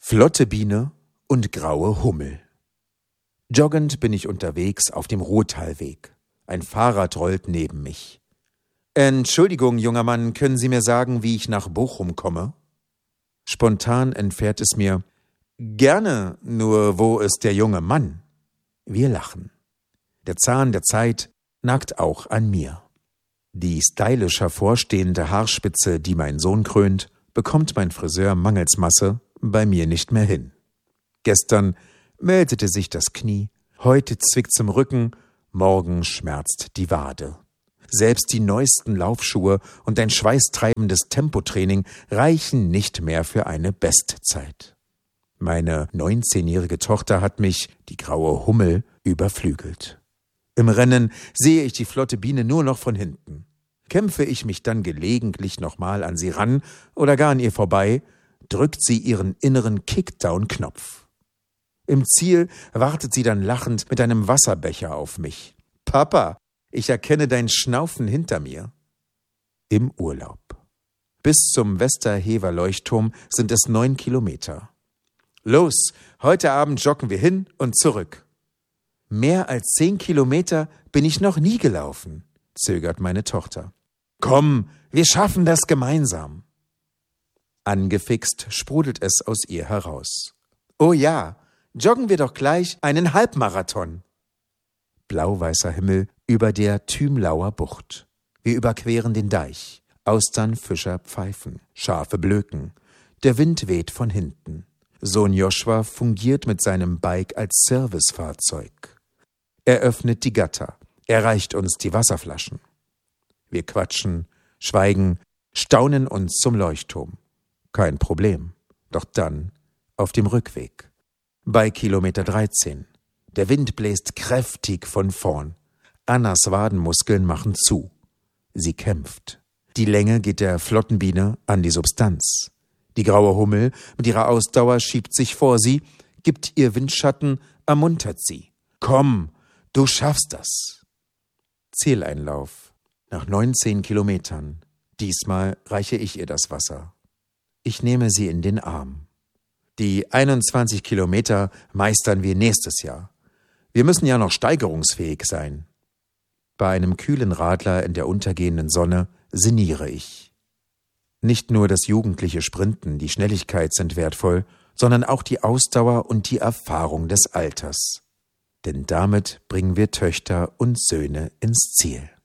Flotte Biene und graue Hummel. Joggend bin ich unterwegs auf dem Rothalweg. Ein Fahrrad rollt neben mich. »Entschuldigung, junger Mann, können Sie mir sagen, wie ich nach Bochum komme?« Spontan entfährt es mir: »Gerne, nur wo ist der junge Mann?« Wir lachen. Der Zahn der Zeit nagt auch an mir. Die stylisch hervorstehende Haarspitze, die mein Sohn krönt, bekommt mein Friseur mangels Masse bei mir nicht mehr hin. Gestern meldete sich das Knie, heute zwickt's im Rücken, morgen schmerzt die Wade. Selbst die neuesten Laufschuhe und ein schweißtreibendes Tempotraining reichen nicht mehr für eine Bestzeit. Meine 19-jährige Tochter hat mich, die graue Hummel, überflügelt. Im Rennen sehe ich die flotte Biene nur noch von hinten. Kämpfe ich mich dann gelegentlich nochmal an sie ran oder gar an ihr vorbei, drückt sie ihren inneren Kickdown-Knopf. Im Ziel wartet sie dann lachend mit einem Wasserbecher auf mich. »Papa, ich erkenne dein Schnaufen hinter mir.« Im Urlaub. Bis zum Westerhever Leuchtturm sind es 9 Kilometer. »Los, heute Abend joggen wir hin und zurück.« »Mehr als 10 Kilometer bin ich noch nie gelaufen«, zögert meine Tochter. »Komm, wir schaffen das gemeinsam.« Angefixt sprudelt es aus ihr heraus. »Oh ja, joggen wir doch gleich einen Halbmarathon.« Blau-weißer Himmel über der Thümlauer Bucht. Wir überqueren den Deich. Austern, Fischer pfeifen, Schafe blöken. Der Wind weht von hinten. Sohn Joshua fungiert mit seinem Bike als Servicefahrzeug. Er öffnet die Gatter. Er reicht uns die Wasserflaschen. Wir quatschen, schweigen, staunen uns zum Leuchtturm. Kein Problem. Doch dann auf dem Rückweg. Bei Kilometer 13. Der Wind bläst kräftig von vorn. Annas Wadenmuskeln machen zu. Sie kämpft. Die Länge geht der Flottenbiene an die Substanz. Die graue Hummel mit ihrer Ausdauer schiebt sich vor sie, gibt ihr Windschatten, ermuntert sie. »Komm, du schaffst das!« Zieleinlauf. Nach 19 Kilometern. Diesmal reiche ich ihr das Wasser. Ich nehme sie in den Arm. Die 21 Kilometer meistern wir nächstes Jahr. Wir müssen ja noch steigerungsfähig sein. Bei einem kühlen Radler in der untergehenden Sonne sinniere ich. Nicht nur das jugendliche Sprinten, die Schnelligkeit sind wertvoll, sondern auch die Ausdauer und die Erfahrung des Alters. Denn damit bringen wir Töchter und Söhne ins Ziel.